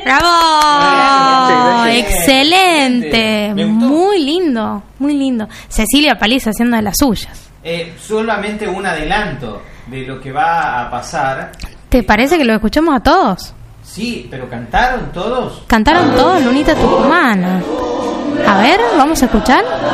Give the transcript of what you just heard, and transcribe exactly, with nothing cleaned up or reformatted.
¡Bravo! Excelente. Muy lindo, muy lindo. Cecilia Paliza haciendo de las suyas. Eh, solamente un adelanto de lo que va a pasar. ¿Te parece que lo escuchamos a todos? Sí, pero ¿cantaron todos? Cantaron todos Lunita Tucumana. A ver, vamos a escuchar.